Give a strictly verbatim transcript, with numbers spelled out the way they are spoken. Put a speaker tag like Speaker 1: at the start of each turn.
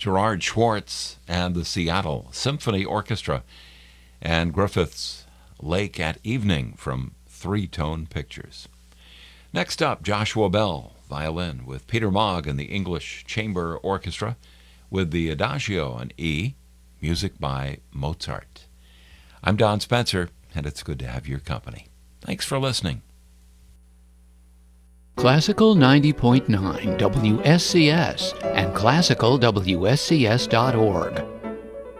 Speaker 1: Gerard Schwartz and the Seattle Symphony Orchestra, and Griffith's Lake at Evening from Three Tone Pictures. Next up, Joshua Bell, violin, with Peter Mogg and the English Chamber Orchestra, with the Adagio in E, music by Mozart. I'm Don Spencer, and it's good to have your company. Thanks for listening.
Speaker 2: Classical ninety point nine W S C S and classical W S C S dot org.